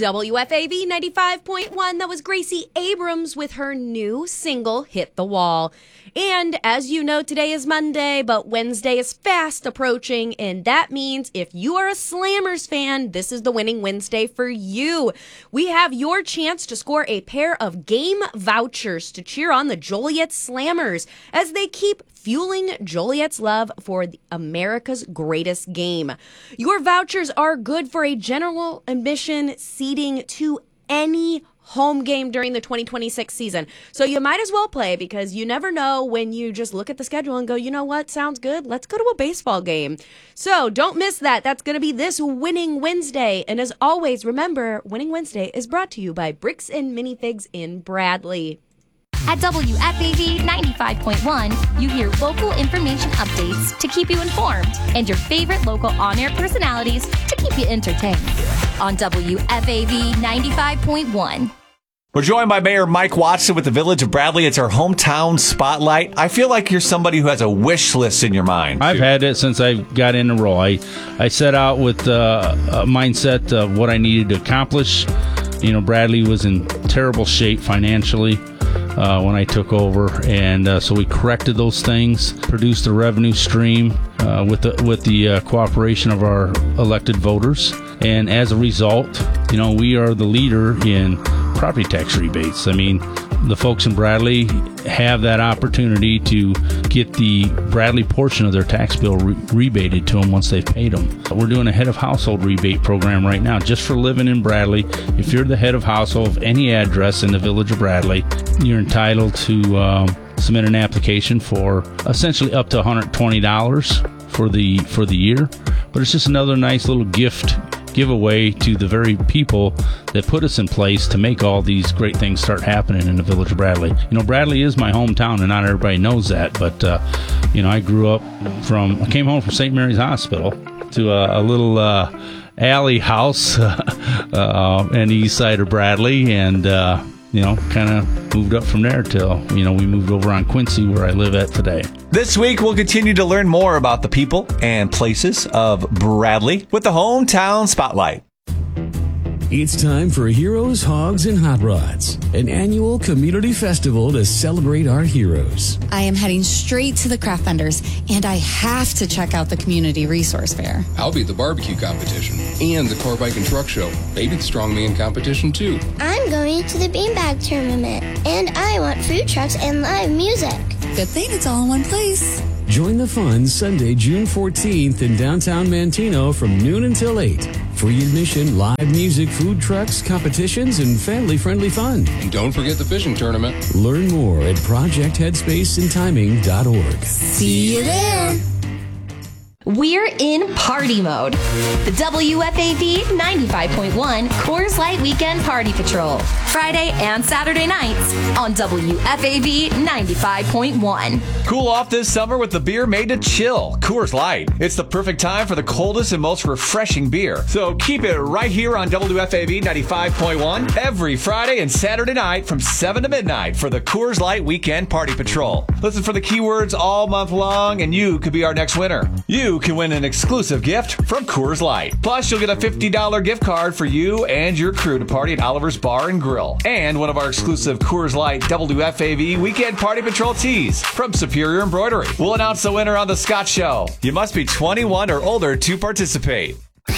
WFAV 95.1. That was Gracie Abrams with her new single, Hit the Wall. And as you know, today is Monday, but Wednesday is fast approaching. And that means if you are a Slammers fan, this is the winning Wednesday for you. We have your chance to score a pair of game vouchers to cheer on the Joliet Slammers as they keep fueling Joliet's love for America's greatest game. Your vouchers are good for a general admission seating to any home game during the 2026 season. So you might as well play, because you never know when you just look at the schedule and go, you know what, sounds good, let's go to a baseball game. So don't miss that. That's going to be this Winning Wednesday. And as always, remember, Winning Wednesday is brought to you by Bricks and Minifigs in Bradley. At WFAV 95.1, you hear local information updates to keep you informed and your favorite local on-air personalities to keep you entertained. On WFAV 95.1. We're joined by Mayor Mike Watson with the Village of Bradley. It's our hometown spotlight. I feel like you're somebody who has a wish list in your mind. I've had it since I got in the role. I set out with a mindset of what I needed to accomplish. You know, Bradley was in terrible shape financially when I took over, and so we corrected those things, produced a revenue stream with the cooperation of our elected voters, and as a result, you know, we are the leader in property tax rebates. I mean, the folks in Bradley have that opportunity to get the Bradley portion of their tax bill rebated to them once they've paid them. We're doing a head of household rebate program right now just for living in Bradley. If you're the head of household of any address in the Village of Bradley, you're entitled to submit an application for essentially up to $120 for the year. But it's just another nice little giveaway to the very people that put us in place to make all these great things start happening in the Village of Bradley. You know, Bradley is my hometown, and not everybody knows that, but you know, I came home from St. Mary's Hospital to a little alley house in the east side of Bradley, and you know, kind of moved up from there till, you know, we moved over on Quincy, where I live at today. This week, we'll continue to learn more about the people and places of Bradley with the Hometown Spotlight. It's time for Heroes, Hogs, and Hot Rods, an annual community festival to celebrate our heroes. I am heading straight to the craft vendors, and I have to check out the community resource fair. I'll be at the barbecue competition and the car, bike, and truck show. Maybe the strongman competition, too. I'm going to the beanbag tournament, and I want food trucks and live music. Good thing it's all in one place. Join the fun Sunday, June 14th in downtown Manteno from noon until 8. Free admission, live music, food trucks, competitions, and family-friendly fun. And don't forget the fishing tournament. Learn more at projectheadspaceandtiming.org. See you there. We're in party mode. The WFAV 95.1 Coors Light Weekend Party Patrol. Friday and Saturday nights on WFAV 95.1. Cool off this summer with the beer made to chill, Coors Light. It's the perfect time for the coldest and most refreshing beer. So keep it right here on WFAV 95.1 every Friday and Saturday night from 7 to midnight for the Coors Light Weekend Party Patrol. Listen for the keywords all month long, and you could be our next winner. You can win an exclusive gift from Coors Light. Plus, you'll get a $50 gift card for you and your crew to party at Oliver's Bar and Grill. And one of our exclusive Coors Light WFAV Weekend Party Patrol tees from Superior Embroidery. We'll announce the winner on The Scott Show. You must be 21 or older to participate.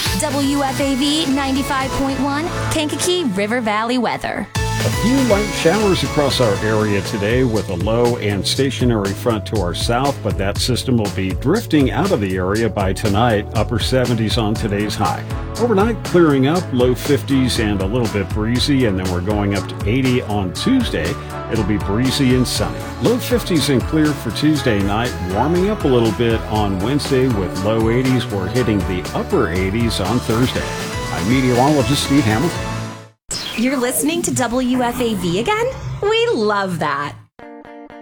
WFAV 95.1 Kankakee River Valley weather. A few light showers across our area today with a low and stationary front to our south, but that system will be drifting out of the area by tonight, upper 70s on today's high. Overnight, clearing up, low 50s and a little bit breezy, and then we're going up to 80 on Tuesday. It'll be breezy and sunny. Low 50s and clear for Tuesday night, warming up a little bit on Wednesday with low 80s. We're hitting the upper 80s on Thursday. I'm meteorologist Steve Hamilton. You're listening to WFAV again? We love that.